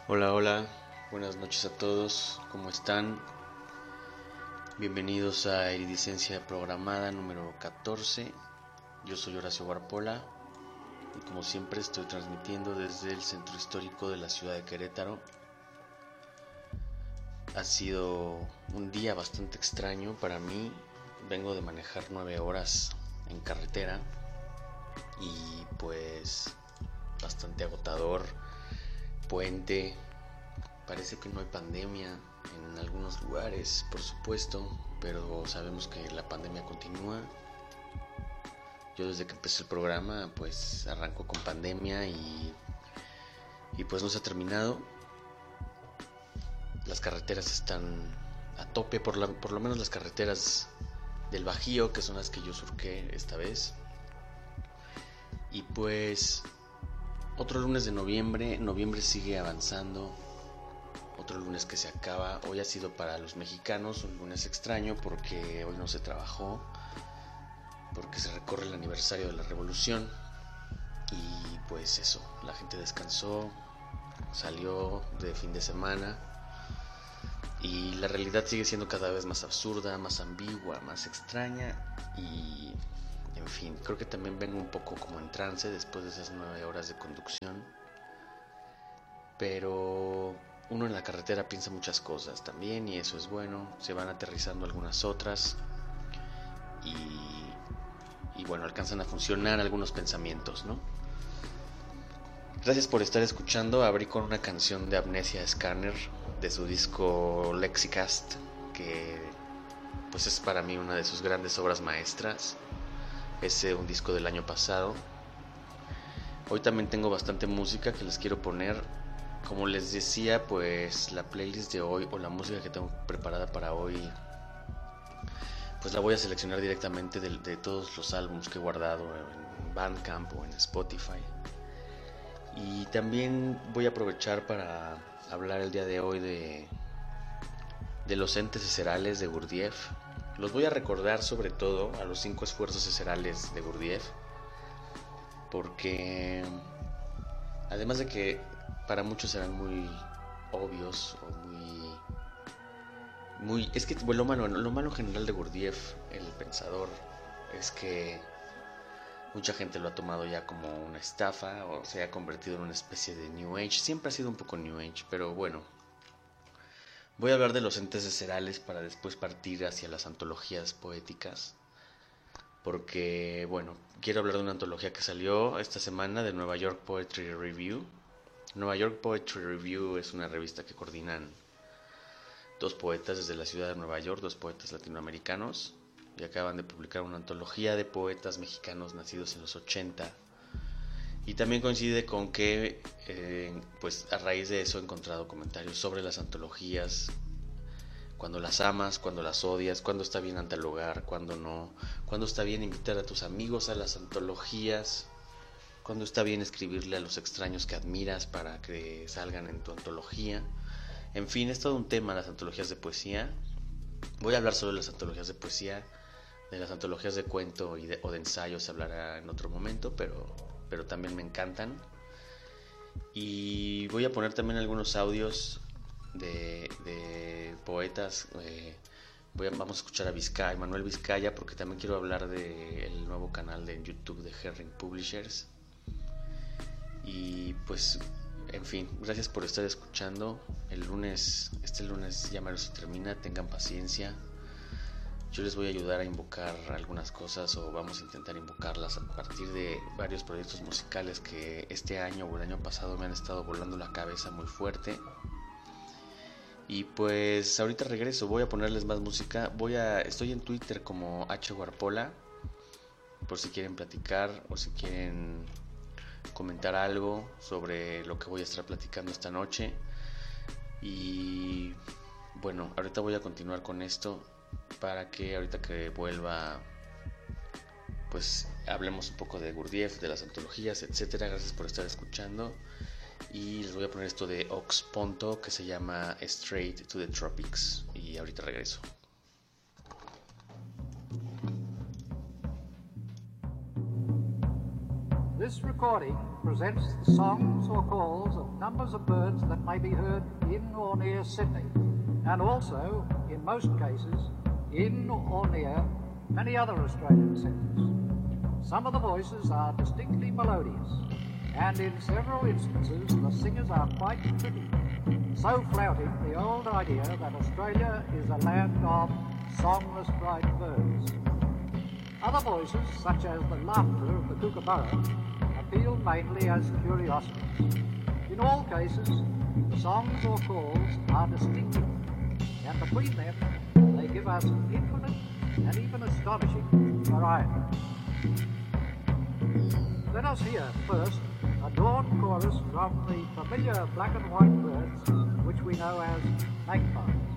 Hola, hola, buenas noches a todos, ¿cómo están? Bienvenidos a Iridiscencia Programada número 14. Yo soy Horacio Guarpola y como siempre estoy transmitiendo desde el centro histórico de la ciudad de Querétaro. Ha sido un día bastante extraño para mí. Vengo de manejar 9 horas en carretera y pues bastante agotador. Puente, parece que no hay pandemia en algunos lugares, por supuesto, pero sabemos que la pandemia continúa. Yo desde que empecé el programa pues arranco con pandemia y pues no se ha terminado. Las carreteras están a tope, por lo menos las carreteras del Bajío, que son las que yo surqué esta vez. Y pues otro lunes de noviembre sigue avanzando. Otro lunes que se acaba. Hoy ha sido para los mexicanos un lunes extraño porque hoy no se trabajó, porque se recorre el aniversario de la revolución. Y pues eso, la gente descansó, salió de fin de semana. Y la realidad sigue siendo cada vez más absurda, más ambigua, más extraña. Y en fin, creo que también vengo un poco como en trance después de esas 9 horas de conducción. Pero uno en la carretera piensa muchas cosas también y eso es bueno. Se van aterrizando algunas otras y bueno, alcanzan a funcionar algunos pensamientos, ¿no? Gracias por estar escuchando. Abrí con una canción de Amnesia Scanner de su disco Lexicast, que pues es para mí una de sus grandes obras maestras. Es un disco del año pasado. Hoy también tengo bastante música que les quiero poner. Como les decía, pues la playlist de hoy o la música que tengo preparada para hoy, pues la voy a seleccionar directamente de todos los álbumes que he guardado en Bandcamp o en Spotify. Y también voy a aprovechar para hablar el día de hoy de los entes eserales de Gurdjieff. Los voy a recordar sobre todo a los 5 esfuerzos eserales de Gurdjieff, porque además de que para muchos serán muy obvios o es que lo malo general de Gurdjieff, el pensador, es que mucha gente lo ha tomado ya como una estafa o se ha convertido en una especie de New Age. Siempre ha sido un poco New Age, pero bueno. Voy a hablar de los entes eserales para después partir hacia las antologías poéticas. Porque, bueno, quiero hablar de una antología que salió esta semana de Nueva York Poetry Review. Nueva York Poetry Review es una revista que coordinan dos poetas desde la ciudad de Nueva York, dos poetas latinoamericanos, y acaban de publicar una antología de poetas mexicanos nacidos en los 80. Y también coincide con que, pues a raíz de eso he encontrado comentarios sobre las antologías, cuando las amas, cuando las odias, cuando está bien antologar, cuando no, cuando está bien invitar a tus amigos a las antologías, cuando está bien escribirle a los extraños que admiras para que salgan en tu antología. En fin, es todo un tema las antologías de poesía. Voy a hablar solo de las antologías de poesía. De las antologías de cuento o de ensayo se hablará en otro momento, pero también me encantan. Y voy a poner también algunos audios de poetas. Vamos a escuchar a Manuel Vizcaya, porque también quiero hablar del nuevo canal de YouTube de Herring Publishers. Y pues, en fin, gracias por estar escuchando. Este lunes ya se termina, tengan paciencia. Yo les voy a ayudar a invocar algunas cosas, o vamos a intentar invocarlas a partir de varios proyectos musicales que este año o el año pasado me han estado volando la cabeza muy fuerte. Y pues ahorita regreso, voy a ponerles más música. Estoy en Twitter como hguarpola, por si quieren platicar o si quieren comentar algo sobre lo que voy a estar platicando esta noche. Y bueno, ahorita voy a continuar con esto para que ahorita que vuelva pues hablemos un poco de Gurdjieff, de las antologías, etcétera. Gracias por estar escuchando y les voy a poner esto de Ox Ponto que se llama Straight to the Tropics y ahorita regreso. This recording presents the songs or calls of numbers of birds that may be heard in or near Sydney, and also, in most cases, in or near many other Australian centres. Some of the voices are distinctly melodious, and in several instances the singers are quite pretty, so flouting the old idea that Australia is a land of songless bright birds. Other voices, such as the laughter of the kookaburra, appeal mainly as curiosities. In all cases, the songs or calls are distinctive, and between them they give us infinite and even astonishing variety. Let us hear first a dawn chorus from the familiar black and white birds which we know as magpies.